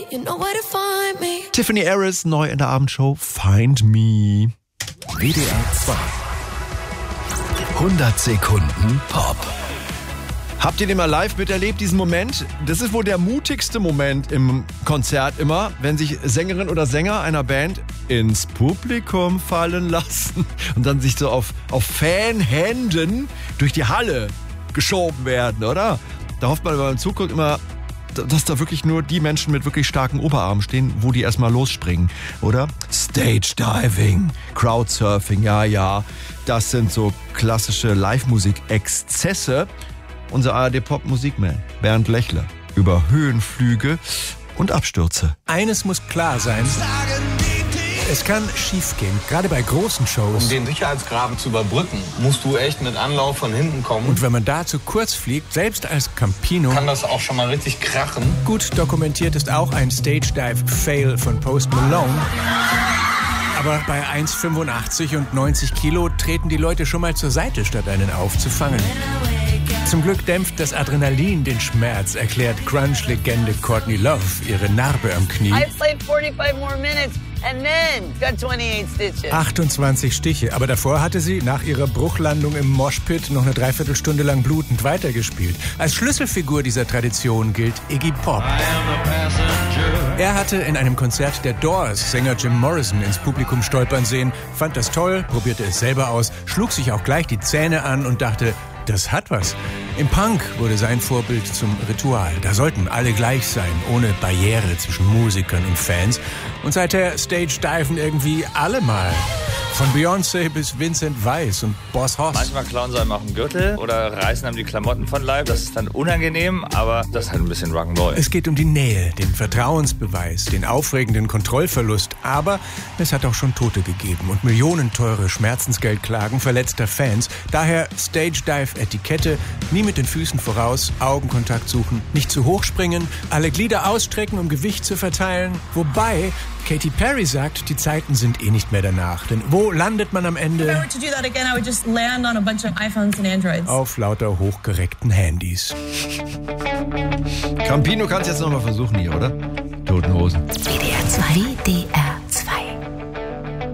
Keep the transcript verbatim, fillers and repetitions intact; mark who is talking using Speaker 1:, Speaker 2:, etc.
Speaker 1: You know where to find me.
Speaker 2: Tiffany Harris, neu in der Abendshow, Find Me.
Speaker 3: W D R zwei. hundert Sekunden Pop.
Speaker 2: Habt ihr den mal live miterlebt, diesen Moment? Das ist wohl der mutigste Moment im Konzert immer, wenn sich Sängerin oder Sänger einer Band ins Publikum fallen lassen und dann sich so auf, auf Fanhänden durch die Halle geschoben werden, oder? Da hofft man beim Zugucken immer, dass da wirklich nur die Menschen mit wirklich starken Oberarmen stehen, wo die erstmal losspringen, oder? Stage Diving, Crowdsurfing, ja, ja. Das sind so klassische Live-Musik-Exzesse. Unser A R D-Pop-Musikman Bernd Lechler über Höhenflüge und Abstürze.
Speaker 4: Eines muss klar sein. Es kann schiefgehen, gerade bei großen Shows.
Speaker 5: Um den Sicherheitsgraben zu überbrücken, musst du echt mit Anlauf von hinten kommen.
Speaker 4: Und wenn man da zu kurz fliegt, selbst als Campino,
Speaker 5: kann das auch schon mal richtig krachen.
Speaker 4: Gut dokumentiert ist auch ein Stage-Dive-Fail von Post Malone. Aber bei eins Komma fünfundachtzig und neunzig Kilo treten die Leute schon mal zur Seite, statt einen aufzufangen. Zum Glück dämpft das Adrenalin den Schmerz, erklärt Grunge-Legende Courtney Love ihre Narbe am Knie.
Speaker 6: I played forty-five more minutes and then got twenty-eight stitches.
Speaker 4: achtundzwanzig Stiche, aber davor hatte sie nach ihrer Bruchlandung im Moshpit noch eine Dreiviertelstunde lang blutend weitergespielt. Als Schlüsselfigur dieser Tradition gilt Iggy Pop. Er hatte in einem Konzert der Doors Sänger Jim Morrison ins Publikum stolpern sehen, fand das toll, probierte es selber aus, schlug sich auch gleich die Zähne an und dachte, das hat was. Im Punk wurde sein Vorbild zum Ritual. Da sollten alle gleich sein, ohne Barriere zwischen Musikern und Fans. Und seither Stage-Diven irgendwie alle mal. Von Beyoncé bis Vincent Weiss und Boss Hoss.
Speaker 7: Manchmal klauen sie einem auch einen Gürtel oder reißen einem die Klamotten von Leib. Das ist dann unangenehm, aber das ist halt ein bisschen Rock'n'Roll.
Speaker 4: Es geht um die Nähe, den Vertrauensbeweis, den aufregenden Kontrollverlust. Aber es hat auch schon Tote gegeben und millionenteure Schmerzensgeldklagen verletzter Fans. Daher Stage-Dive-Etikette, nie mit den Füßen voraus, Augenkontakt suchen, nicht zu hoch springen, alle Glieder ausstrecken, um Gewicht zu verteilen. Wobei Katy Perry sagt, die Zeiten sind eh nicht mehr danach. Denn wo landet man am Ende?
Speaker 8: If I were to do that again, I would just land on a bunch of iPhones and Androids.
Speaker 4: Auf lauter hochgereckten Handys.
Speaker 2: Campino kann es jetzt nochmal versuchen hier, oder? Toten Hosen.
Speaker 1: W D R zwei. W D R